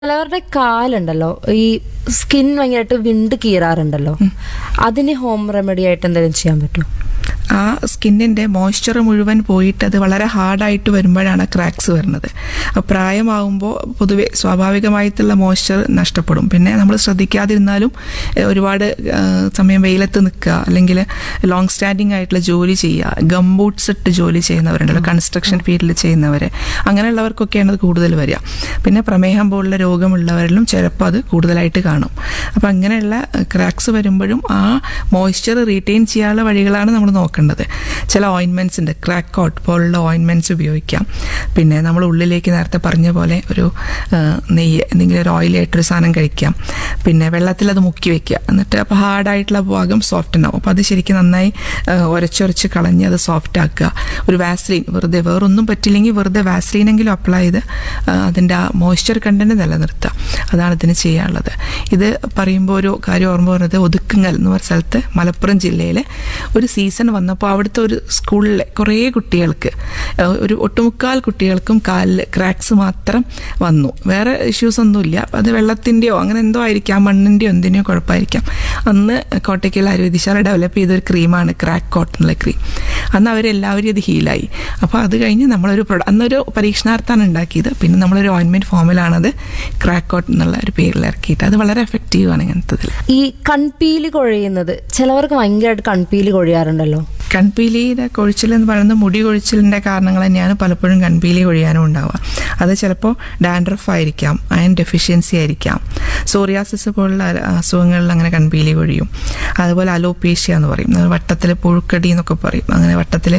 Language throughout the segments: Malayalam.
ചിലവരുടെ കാലുണ്ടല്ലോ, ഈ സ്കിൻ ഭയങ്കരമായിട്ട് വിണ്ട് കീറാറുണ്ടല്ലോ, അതിന് ഹോം റെമഡി ആയിട്ട് എന്തെങ്കിലും ചെയ്യാൻ പറ്റുമോ? ആ സ്കിന്നിൻ്റെ മോയ്സ്ചർ മുഴുവൻ പോയിട്ട് അത് വളരെ ഹാർഡായിട്ട് വരുമ്പോഴാണ് ക്രാക്സ് വരുന്നത്. പ്രായമാകുമ്പോൾ പൊതുവെ സ്വാഭാവികമായിട്ടുള്ള മോയ്സ്ചർ നഷ്ടപ്പെടും. പിന്നെ നമ്മൾ ശ്രദ്ധിക്കാതിരുന്നാലും ഒരുപാട് സമയം വെയിലത്ത് നിൽക്കുക, അല്ലെങ്കിൽ ലോങ് സ്റ്റാൻഡിങ് ആയിട്ടുള്ള ജോലി ചെയ്യുക, ഗം ബൂട്ട്സ് ഇട്ട് ജോലി ചെയ്യുന്നവരുണ്ടല്ലോ, കൺസ്ട്രക്ഷൻ ഫീൽഡിൽ ചെയ്യുന്നവർ, അങ്ങനെയുള്ളവർക്കൊക്കെയാണ് അത് കൂടുതൽ വരിക. പിന്നെ പ്രമേഹം പോലുള്ള രോഗമുള്ളവരിലും ചിലപ്പോൾ അത് കൂടുതലായിട്ട് കാണും. അപ്പം അങ്ങനെയുള്ള ക്രാക്സ് വരുമ്പോഴും ആ മോയ്സ്ചർ റീറ്റെയിൻ ചെയ്യാനുള്ള വഴികളാണ് നമ്മൾ നോക്കേണ്ടത്. ചില ഓയിൻമെൻറ്റ്സ് ഉണ്ട്, ക്രാക്ക് കോട്ട് പോലുള്ള ഓയിൻമെൻറ്റ്സ് ഉപയോഗിക്കാം. പിന്നെ നമ്മൾ ഉള്ളിലേക്ക് നേരത്തെ പറഞ്ഞ പോലെ ഒരു നെയ്യ്, എന്തെങ്കിലും ഒരു ഓയിലായിട്ടൊരു സാധനം കഴിക്കാം. പിന്നെ വെള്ളത്തിൽ അത് മുക്കി വെക്കുക, എന്നിട്ട് അപ്പോൾ ഹാർഡായിട്ടുള്ള ഭാഗം സോഫ്റ്റ് ആവും. അപ്പോൾ അത് ശരിക്കും നന്നായി ഉരച്ചൊരച്ച് കളഞ്ഞ് അത് സോഫ്റ്റ് ആക്കുക. ഒരു വാസ്ലീൻ, വെറുതെ വേറൊന്നും പറ്റില്ലെങ്കിൽ വെറുതെ വാസ്ലീനെങ്കിലും അപ്ലൈ ചെയ്ത് അതിൻ്റെ ആ മോയ്സ്ചർ കണ്ടന്റ് നിലനിർത്തുക. അതാണ് ഇതിന് ചെയ്യാനുള്ളത്. ഇത് പറയുമ്പോൾ ഒരു കാര്യം ഓർമ്മ പറയുന്നത്, ഒതുക്കുങ്ങൽ എന്ന് പറഞ്ഞ സ്ഥലത്ത് മലപ്പുറം ജില്ലയിലെ ഒരു സീസൺ വന്നപ്പോൾ അവിടുത്തെ ഒരു സ്കൂളിലെ കുറേ കുട്ടികൾക്ക്, ഒരു ഒട്ടുമുക്കാൽ കുട്ടികൾക്കും കാലിൽ ക്രാക്സ് മാത്രം വന്നു. വേറെ ഇഷ്യൂസ് ഒന്നുമില്ല. അത് വെള്ളത്തിൻ്റെയോ അങ്ങനെ എന്തോ ആയിരിക്കാം, മണ്ണിൻ്റെയോ എന്തിൻ്റെയോ കുഴപ്പമായിരിക്കാം. അന്ന് കോട്ടയ്ക്കൽ ആയുർവേദശാല ഡെവലപ്പ് ചെയ്തൊരു ക്രീമാണ് ക്രാക്ക് കോട്ട് എന്നുള്ള ക്രീം. അന്ന് അവരെല്ലാവരും ഇത് ഹീലായി. അപ്പോൾ അത് കഴിഞ്ഞ് നമ്മളൊരു അന്നൊരു പരീക്ഷണാർത്ഥാണ് ഉണ്ടാക്കിയത്. പിന്നെ നമ്മളൊരു ഓയിൻമെൻറ്റ് ഫോമിലാണത് ക്രാക്ക് കോട്ട് എന്നുള്ള ഒരു പേരിൽ ഇറക്കിയിട്ട് അത് വളരെ എഫക്റ്റീവാണ് ഇങ്ങനത്തതിൽ. ഈ കൺപീലി കൊഴിയുന്നത് ചിലവർക്ക് ഭയങ്കരമായിട്ട് കൺപീലി കൊഴിയാറുണ്ടല്ലോ. കൺപീലിയുടെ കൊഴിച്ചിൽ എന്ന് പറയുന്നത് മുടി കൊഴിച്ചിലിൻ്റെ കാരണങ്ങൾ തന്നെയാണ് പലപ്പോഴും കൺപീലി കൊഴിയാനും ഉണ്ടാവുക. അത് ചിലപ്പോൾ ഡാൻഡ്രഫ് ആയിരിക്കാം, അയൺ ഡെഫിഷ്യൻസി ആയിരിക്കാം, സോറിയാസിസ് പോലുള്ള അസുഖങ്ങളിൽ അങ്ങനെ കൺപീലി കൊഴിയും. അതുപോലെ അലോപേഷ്യ എന്ന് പറയും, വട്ടത്തിൽ പുഴുക്കടി എന്നൊക്കെ പറയും. അങ്ങനെ വട്ടത്തിൽ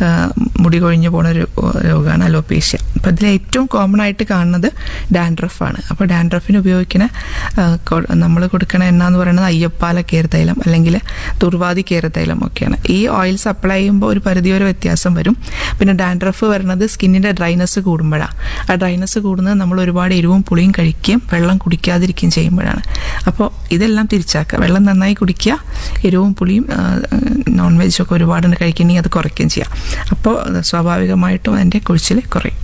മുടി കൊഴിഞ്ഞു പോകുന്ന ഒരു രോഗമാണ് അലോപേഷ്യ. അപ്പോൾ ഇതിൽ ഏറ്റവും കോമൺ ആയിട്ട് കാണുന്നത് ഡാൻഡ്രഫാണ്. അപ്പോൾ ഡാൻഡ്രഫിന് ഉപയോഗിക്കുന്ന നമ്മൾ കൊടുക്കുന്ന എണ്ണ എന്ന് പറയുന്നത് അയ്യപ്പാല കേരതൈലം അല്ലെങ്കിൽ തുർവാതി കേരതൈലം ഒക്കെയാണ്. ഈ ഓയിൽ സപ്ലൈ ചെയ്യുമ്പോൾ ഒരു പരിധിവരെ വ്യത്യാസം വരും. പിന്നെ ഡാൻഡ്രഫ് വരുന്നത് സ്കിന്നിൻ്റെ ഡ്രൈനസ് കൂടുമ്പോഴാണ്. ആ ഡ്രൈനസ് കൂടുന്നത് നമ്മൾ ഒരുപാട് എരിവും പുളിയും കഴിക്കുകയും വെള്ളം കുടിക്കാതിരിക്കുകയും ചെയ്യുമ്പോഴാണ്. അപ്പോൾ ഇതെല്ലാം തിരിച്ചാക്കുക. വെള്ളം നന്നായി കുടിക്കുക, എരിവും പുളിയും നോൺ വെജൊക്കെ ഒരുപാട് കഴിക്കണമെങ്കിൽ അത് കുറയ്ക്കുകയും ചെയ്യാം. അപ്പോൾ സ്വാഭാവികമായിട്ടും അതിൻ്റെ കൊഴിച്ചിൽ കുറയും.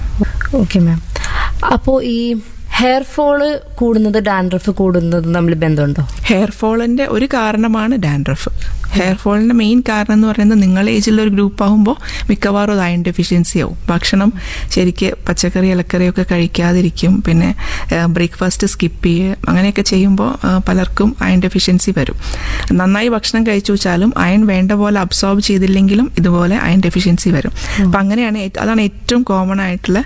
Okay ma'am. അപ്പോൾ ഈ ഹെയർ ഫോള് കൂടുന്നത് ഡാൻഡ്രഫ് കൂടുന്നത് തമ്മിൽ ബന്ധമുണ്ടോ? ഹെയർ ഫോളിൻ്റെ ഒരു കാരണമാണ് ഡാൻഡ്രഫ്. ഹെയർ ഫോളിൻ്റെ മെയിൻ കാരണം എന്ന് പറയുന്നത് നിങ്ങളുടെ ഏജിലുള്ള ഒരു ഗ്രൂപ്പ് ആകുമ്പോൾ മിക്കവാറും അത് അയൺ ഡെഫിഷ്യൻസി ആവും. ഭക്ഷണം ശരിക്ക് പച്ചക്കറി ഇലക്കറിയൊക്കെ കഴിക്കാതിരിക്കും, പിന്നെ ബ്രേക്ക്ഫാസ്റ്റ് സ്കിപ്പ് ചെയ്യുക, അങ്ങനെയൊക്കെ ചെയ്യുമ്പോൾ പലർക്കും അയൺ ഡെഫിഷ്യൻസി വരും. നന്നായി ഭക്ഷണം കഴിച്ചു വെച്ചാലും അയൺ വേണ്ട പോലെ അബ്സോർബ് ചെയ്തില്ലെങ്കിലും ഇതുപോലെ അയൺ ഡെഫിഷ്യൻസി വരും. അപ്പം അങ്ങനെയാണ്, അതാണ് ഏറ്റവും കോമൺ ആയിട്ടുള്ള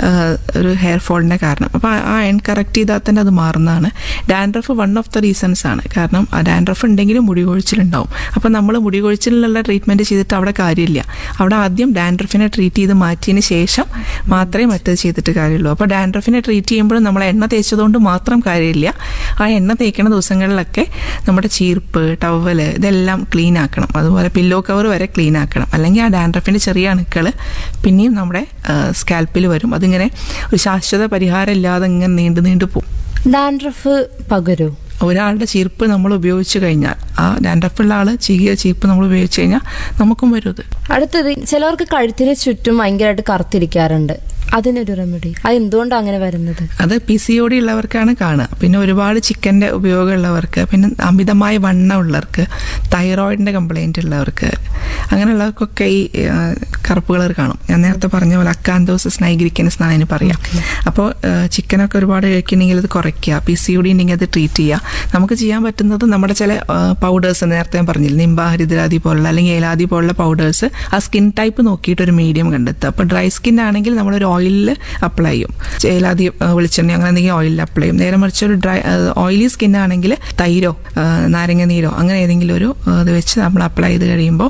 ഒരു ഹെയർ ഫോളിൻ്റെ കാരണം. അപ്പോൾ ആ അയൺ കറക്റ്റ് ചെയ്താൽ തന്നെ അത് മാറുന്നതാണ്. Dandruff one of the reasons ആണ്. കാരണം ആ ഡാൻഡ്രഫ് ഉണ്ടെങ്കിലും മുടി കൊഴിച്ചിലുണ്ടാവും. അപ്പോൾ നമ്മൾ മുടി കൊഴിച്ചിലുള്ള ട്രീറ്റ്മെൻറ്റ് ചെയ്തിട്ട് അവിടെ കാര്യമില്ല. അവിടെ ആദ്യം ഡാൻഡ്രഫിനെ ട്രീറ്റ് ചെയ്ത് മാറ്റിയതിന് ശേഷം മാത്രമേ മറ്റത് ചെയ്തിട്ട് കാര്യമുള്ളൂ. അപ്പോൾ ഡാൻഡ്രഫിനെ ട്രീറ്റ് ചെയ്യുമ്പോഴും നമ്മൾ എണ്ണ തേച്ചതുകൊണ്ട് മാത്രം കാര്യമില്ല. ആ എണ്ണ തേക്കുന്ന ദിവസങ്ങളിലൊക്കെ നമ്മുടെ ചീർപ്പ്, ടവൽ ഇതെല്ലാം ക്ലീൻ ആക്കണം. അതുപോലെ പില്ലോ കവർ വരെ ക്ലീൻ ആക്കണം. അല്ലെങ്കിൽ ആ ഡാൻഡ്രഫിൻ്റെ ചെറിയ അണുക്കൾ പിന്നെയും നമ്മുടെ സ്കാൽപ്പിൽ വരും. അതിങ്ങനെ ഒരു ശാശ്വത പരിഹാരം ഇല്ലാതെ ഇങ്ങനെ നീണ്ടു പോകും. ഡാൻഡ്രഫ് പകരോ? ഒരാളുടെ ചീർപ്പ് നമ്മൾ ഉപയോഗിച്ച് കഴിഞ്ഞാൽ, ആ ഡാൻഡ്രഫുള്ള ആൾ ചീകിയ ചീർപ്പ് നമ്മൾ ഉപയോഗിച്ച് കഴിഞ്ഞാൽ നമുക്കും വരും ഇത്. അടുത്തത്, ചിലവർക്ക് കഴുത്തിന് ചുറ്റും ഭയങ്കരമായിട്ട് കറുത്തിരിക്കാറുണ്ട്. അതിനൊരു റെമഡി? അത് എന്തുകൊണ്ടാണ് അങ്ങനെ വരുന്നത്? അത് PCOD ഉള്ളവർക്കാണ് കാണുക. പിന്നെ ഒരുപാട് ചിക്കൻ്റെ ഉപയോഗമുള്ളവർക്ക്, പിന്നെ അമിതമായ വണ്ണം ഉള്ളവർക്ക്, തൈറോയിഡിൻ്റെ കംപ്ലൈൻറ്റ് ഉള്ളവർക്ക്, അങ്ങനെയുള്ളവർക്കൊക്കെ ഈ കറുപ്പ് കളർ കാണും. ഞാൻ നേരത്തെ പറഞ്ഞ പോലെ അക്കാന്തോസിസ് നൈഗ്രിക്കൻസ് എന്നാണ് അതിന് പറയുക. അപ്പോൾ ചിക്കനൊക്കെ ഒരുപാട് കഴിക്കണമെങ്കിൽ അത് കുറയ്ക്കുക. PCOD ഉണ്ടെങ്കിൽ അത് ട്രീറ്റ് ചെയ്യുക. നമുക്ക് ചെയ്യാൻ പറ്റുന്നത് നമ്മുടെ ചില പൗഡേഴ്സ്, നേരത്തെ ഞാൻ പറഞ്ഞില്ല, നിംബ ഹരിദ്രാദി പോലുള്ള അല്ലെങ്കിൽ ഏലാദി പോലുള്ള പൗഡേഴ്സ്, ആ സ്കിൻ ടൈപ്പ് നോക്കിയിട്ട് ഒരു മീഡിയം കണ്ടെത്തുക. അപ്പോൾ ഡ്രൈ സ്കിൻ ആണെങ്കിൽ നമ്മളൊരു ഓയിലിൽ അപ്ലൈ ചെയ്യും. ഏലാദി വെളിച്ചെണ്ണ അങ്ങനെ എന്തെങ്കിലും ഓയിലിൽ അപ്ലൈ ചെയ്യും. നേരെ മറിച്ച് ഒരു ഓയിലി സ്കിൻ ആണെങ്കിൽ തൈരോ നാരങ്ങ നീരോ അങ്ങനെ ഏതെങ്കിലും ഒരു ഇത് വെച്ച് നമ്മൾ അപ്ലൈ ചെയ്ത് കഴിയുമ്പോൾ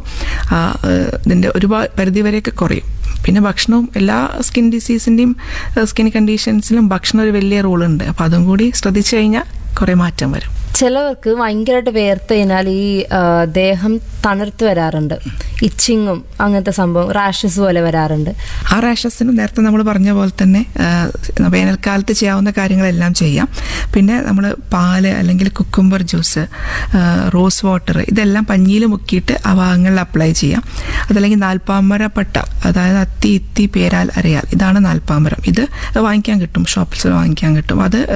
ഇതിൻ്റെ ഒരുപാട് പരിധിവരെയൊക്കെ കുറയും. പിന്നെ ഭക്ഷണവും എല്ലാ സ്കിൻ ഡിസീസിൻ്റെയും സ്കിൻ കണ്ടീഷൻസിലും ഭക്ഷണം ഒരു വലിയ റോളുണ്ട്. അപ്പോൾ അതും കൂടി ശ്രദ്ധിച്ചു കഴിഞ്ഞാൽ കുറേ മാറ്റം വരും. ചിലവർക്ക് ഭയങ്കരമായിട്ട് വേർത്ത് കഴിഞ്ഞാൽ ഈ ദേഹം തണുത്ത് വരാറുണ്ട്, ഇച്ചിങ്ങും അങ്ങനത്തെ സംഭവം, റാഷസ് പോലെ വരാറുണ്ട്. ആ റാഷസിന് നേരത്തെ നമ്മൾ പറഞ്ഞ പോലെ തന്നെ വേനൽക്കാലത്ത് ചെയ്യാവുന്ന കാര്യങ്ങളെല്ലാം ചെയ്യാം. പിന്നെ നമ്മൾ പാല് അല്ലെങ്കിൽ കുക്കുംബർ ജ്യൂസ്, റോസ് വാട്ടർ, ഇതെല്ലാം പഞ്ഞിയിൽ മുക്കിയിട്ട് ആ ഭാഗങ്ങളിൽ അപ്ലൈ ചെയ്യാം. അതല്ലെങ്കിൽ നാൽപ്പാമര പട്ട, അതായത് അത്തി, ഇത്തി, പേരാൽ, അരയാൽ, ഇതാണ് നാൽപ്പാമരം. ഇത് വാങ്ങിക്കാൻ കിട്ടും, ഷോപ്സിൽ വാങ്ങിക്കാൻ കിട്ടും. അത്